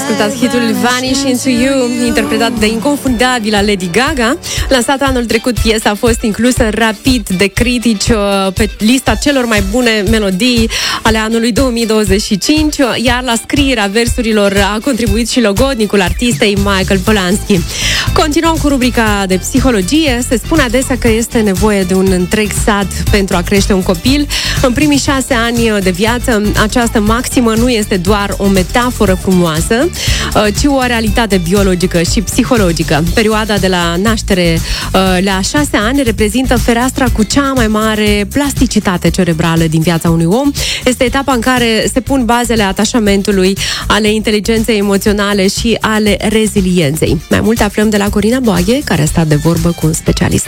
ascultat hitul Vanish Into You, interpretat de inconfundabilă Lady Gaga. Lansată anul trecut, piesa a fost inclusă rapid de critici pe lista celor mai bune melodii ale anului 2025, iar la scrierea versurilor a contribuit și logodnicul artistei Michael Polanski. Continuăm cu rubrica de psihologie. Se spune adesea că este nevoie de un întreg sat pentru a crește un copil. În primii 6 ani de viață, această maximă nu este doar o metaforă frumoasă, ci o realitate biologică și psihologică. Perioada de la naștere la 6 ani reprezintă fereastra cu cea mai mare plasticitate cerebrală din viața unui om. Este etapa în care se pun bazele atașamentului, ale inteligenței emoționale și ale rezilienței. Mai multe aflăm de la Corina Boaghe, care a stat de vorbă cu un specialist.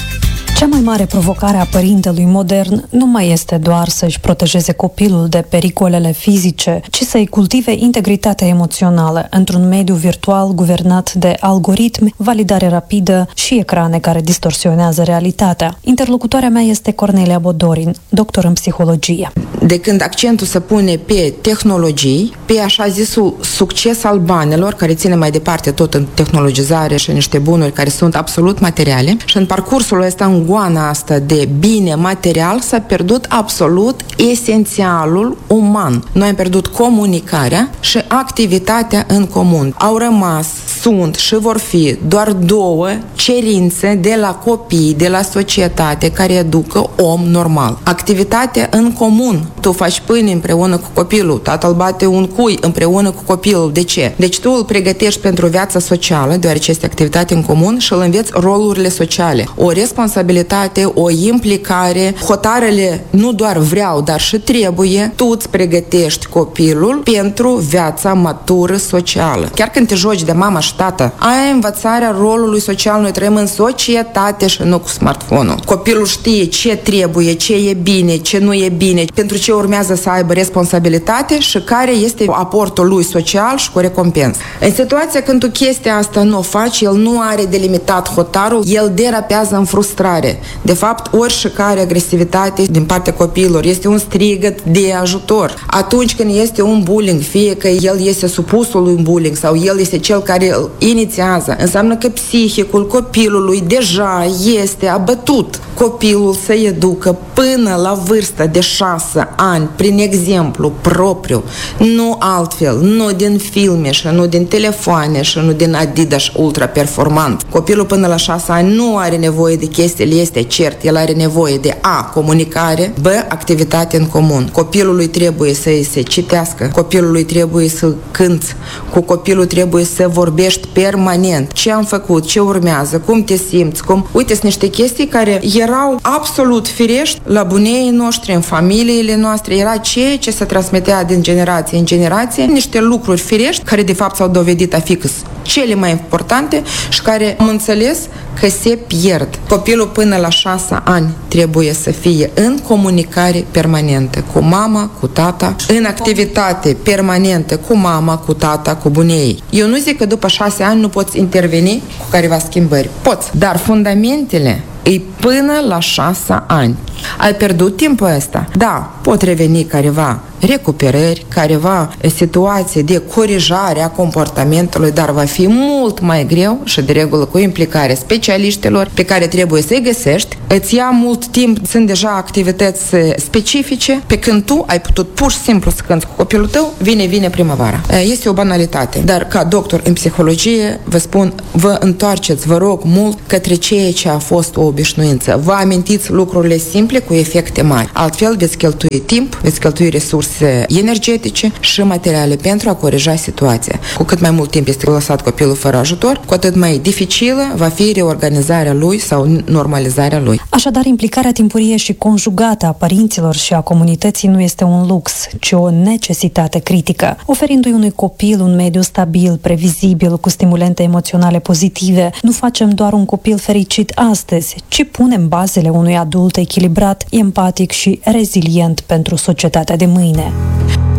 Cea mai mare provocare a părintelui modern nu mai este doar să-și protejeze copilul de pericolele fizice, ci să-i cultive integritatea emoțională într-un mediu virtual guvernat de algoritmi, validare rapidă și ecrane care distorsionează realitatea. Interlocutoarea mea este Cornelia Bodorin, doctor în psihologie. De când accentul se pune pe tehnologii, pe așa zisul succes al banilor, care ține mai departe tot în tehnologizare și niște bunuri care sunt absolut materiale, și în parcursul ăsta, în goana asta de bine material, s-a pierdut absolut esențialul uman. Noi am pierdut comunicarea și activitatea în comun. Au rămas, sunt și vor fi doar 2 cerințe de la copii, de la societate, care educă om normal. Activitatea în comun. Tu faci pâine împreună cu copilul, tatăl bate un cui împreună cu copilul. De ce? Deci tu îl pregătești pentru viața socială, deoarece este activitate în comun, și îl înveți rolurile sociale. O responsabilitate, o implicare, hotarele nu doar vreau, dar și trebuie. Tu îți pregătești copilul pentru viața matură socială. Chiar când te joci de mama și tată, ai învățarea rolului social. Noi trăim în societate și nu cu smartphone-ul. Copilul știe ce trebuie, ce e bine, ce nu e bine, pentru ce urmează să aibă responsabilitate și care este aportul lui social și cu recompensă. În situația când tu chestia asta nu o faci, el nu are delimitat hotarul, el derapează în frustrare. De fapt, oricare agresivitate din partea copiilor este un strigăt de ajutor. Atunci când este un bullying, fie că el este supusul lui bullying sau el este cel care îl inițiază, înseamnă că psihicul copilului deja este abătut. Copilul se educă până la vârsta de 6 ani, prin exemplu propriu, nu altfel, nu din filme și nu din telefoane și nu din Adidas ultra performant. Copilul până la 6 ani nu are nevoie de chestiile este cert, el are nevoie de A, comunicare, B, activitate în comun. Copilului trebuie să se citească, copilului trebuie să cânți, cu copilul trebuie să vorbești permanent. Ce am făcut, ce urmează, cum te simți, cum... Uite, sunt niște chestii care erau absolut firești la buneii noștri, în familiile noastre, era ceea ce se transmitea din generație în generație, niște lucruri firești care de fapt s-au dovedit a fi cele mai importante și care am înțeles că se pierd. Copilul până la 6 ani trebuie să fie în comunicare permanentă cu mama, cu tata, în activitate permanentă cu mama, cu tata, cu buneii. Eu nu zic că după 6 ani nu poți interveni cu careva schimbări. Poți, dar fundamentele îi până la 6 ani. Ai pierdut timpul ăsta? Da, pot reveni careva recuperări, careva situații de corijare a comportamentului, dar va fi mult mai greu și de regulă cu implicarea specialiștilor pe care trebuie să-i găsești. Îți ia mult timp, sunt deja activități specifice, pe când tu ai putut pur și simplu să cânti cu copilul tău, vine primăvara. Este o banalitate, dar ca doctor în psihologie vă spun, vă întoarceți, vă rog mult, către ceea ce a fost o obișnuință. Vă amintiți lucrurile simple cu efecte mari. Altfel veți cheltui timp, veți cheltui resurse energetice și materiale pentru a corija situația. Cu cât mai mult timp este lăsat copilul fără ajutor, cu atât mai dificilă va fi reorganizarea lui sau normalizarea lui. Așadar, implicarea timpurie și conjugată a părinților și a comunității nu este un lux, ci o necesitate critică. Oferindu-i unui copil un mediu stabil, previzibil, cu stimulente emoționale pozitive, nu facem doar un copil fericit astăzi, ci punem bazele unui adult echilibrat, empatic și rezilient pentru societatea de mâine.